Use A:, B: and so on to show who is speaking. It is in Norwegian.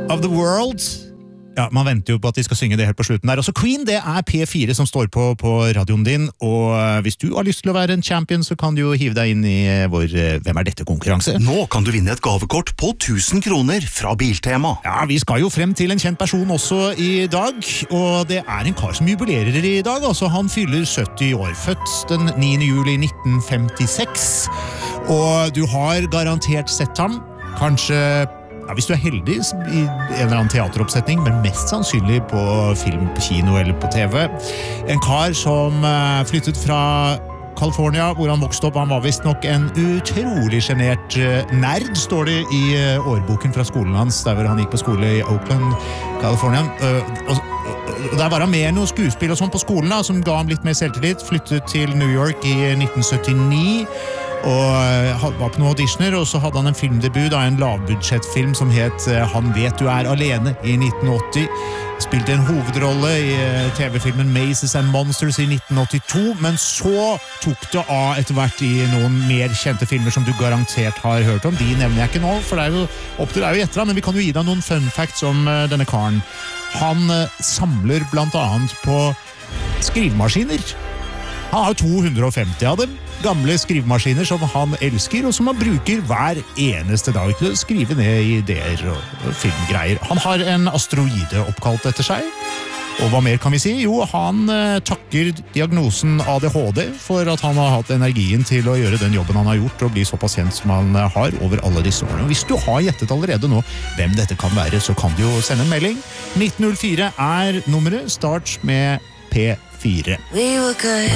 A: of the World. Ja, man venter jo på at de skal synge det helt på slutten der. Også Queen, det P4 som står på radioen din, og hvis du har lyst til å være en champion, så kan du jo hive deg inn i vår Hvem dette-konkurranse.
B: Nå kan du vinne et gavekort på 1000 kroner fra Biltema.
A: Ja, vi skal jo frem til en kjent person også i dag, og det en kar som jubilerer i dag, altså han fyller 70 år, født den 9. juli 1956, og du har garantert sett ham, kanskje hvis du heldig i en eller annen teateroppsetning, men mest sannsynlig på film, på kino eller på TV. En kar som flyttet fra California, hvor han vokste opp. Han var vist nok en utrolig genert nerd, står det i årboken fra skolen hans, der hvor han gikk på skole i Oakland, California. Der var han med noe skuespill og sånn på skolen da, som ga ham litt mer selvtillit. Flyttet til New York i 1979, og var på noen auditioner, og så hadde han en filmdebut av en lavbudsjettfilm som het Han vet du alene i 1980. Spilte en hovedrolle i TV-filmen Mazes and Monsters i 1982, men så tok det av etter hvert i noen mer kjente filmer som du garantert har hørt om. De nevner jeg ikke nå, for det jo opp til deg å gjette, men vi kan jo gi deg noen fun facts om denne karen. Han samler blant annet på skrivemaskiner. Han har 250 av dem. Gamle skrivemaskiner som han elsker, og som han bruker hver eneste dag til å skrive ned ideer og filmgreier. Han har en asteroide oppkalt etter seg. Og hva mer kan vi si? Jo, han takker diagnosen ADHD for at han har hatt energien til å gjøre den jobben han har gjort, og bli såpass kjent som han har over alle disse årene. Hvis du har gjettet allerede nå hvem dette kan være, så kan du jo sende en melding. 1904 nummeret, start med P4.
C: We were good.